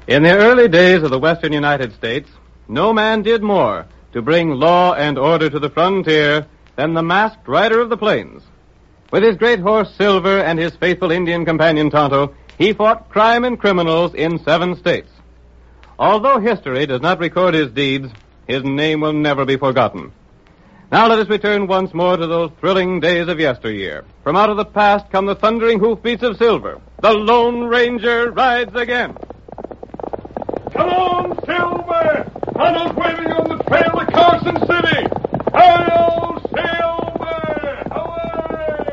In the early days of the western United States, no man did more to bring law and order to the frontier than the masked rider of the plains. With his great horse Silver and his faithful Indian companion Tonto, he fought crime and criminals in 7 states. Although history does not record his deeds, his name will never be forgotten. Now let us return once more to those thrilling days of yesteryear. From out of the past come the thundering hoofbeats of Silver. The Lone Ranger rides again. Come on, Silver! Tunnel's waiting on the trail to Carson City! Hurry on!